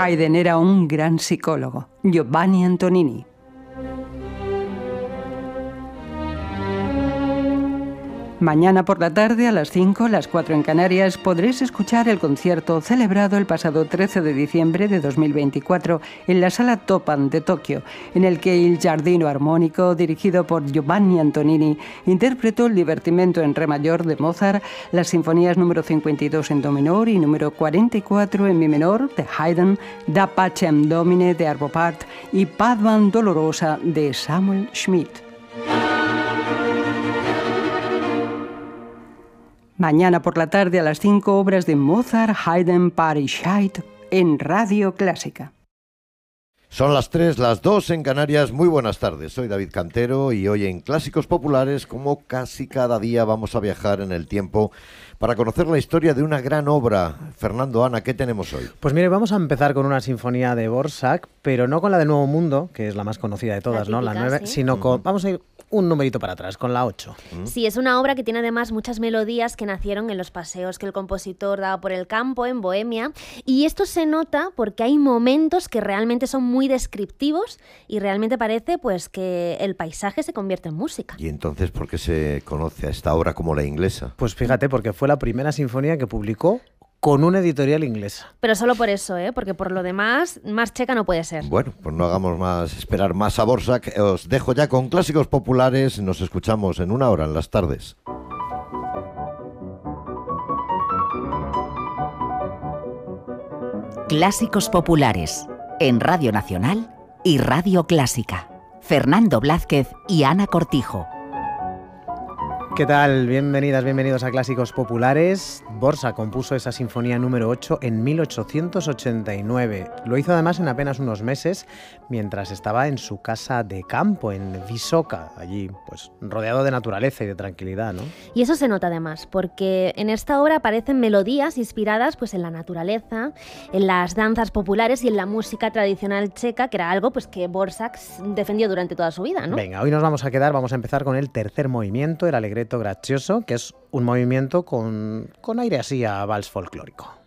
Haydn era un gran psicólogo, Giovanni Antonini. Mañana por la tarde, a las 5, las 4 en Canarias, podréis escuchar el concierto celebrado el pasado 13 de diciembre de 2024 en la Sala Toppan de Tokio, en el que il Giardino Armónico, dirigido por Giovanni Antonini, interpretó el Divertimento en Re mayor de Mozart, las sinfonías número 52 en Do menor y número 44 en Mi menor de Haydn, Da Pacem Domine de Arvo Pärt y Paduan Dolorosa de Samuel Schmidt. Mañana por la tarde a las 5, obras de Mozart, Haydn, Pärt y Schmidt en Radio Clásica. Son las 3, las 2 en Canarias. Muy buenas tardes, soy David Cantero y hoy en Clásicos Populares, como casi cada día, vamos a viajar en el tiempo para conocer la historia de una gran obra. Fernando, Ana, ¿qué tenemos hoy? Pues mire, vamos a empezar con una sinfonía de Dvořák, pero no con la del Nuevo Mundo, que es la más conocida de todas, la típica, ¿no? La 9, ¿sí? Sino con... Vamos a ir un numerito para atrás, con la 8. Sí, es una obra que tiene además muchas melodías que nacieron en los paseos que el compositor daba por el campo en Bohemia, y esto se nota porque hay momentos que realmente son muy descriptivos y realmente parece pues que el paisaje se convierte en música. ¿Y entonces por qué se conoce a esta obra como la inglesa? Pues fíjate, porque fue la primera sinfonía que publicó con una editorial inglesa. Pero solo por eso, porque por lo demás, más checa no puede ser. Bueno, pues no hagamos más esperar más a Dvořák. Os dejo ya con Clásicos Populares. Nos escuchamos en una hora en las tardes. Clásicos Populares, en Radio Nacional y Radio Clásica. Fernando Blázquez y Ana Cortijo. ¿Qué tal? Bienvenidas, bienvenidos a Clásicos Populares. Dvořák compuso esa sinfonía número 8 en 1889. Lo hizo además en apenas unos meses, mientras estaba en su casa de campo, en Vysoká, allí pues rodeado de naturaleza y de tranquilidad, ¿no? Y eso se nota además, porque en esta obra aparecen melodías inspiradas pues en la naturaleza, en las danzas populares y en la música tradicional checa, que era algo pues que Dvořák defendió durante toda su vida, ¿no? Venga, hoy vamos a empezar con el tercer movimiento, el Allegretto Grazioso, que es un movimiento con aire así a vals folclórico.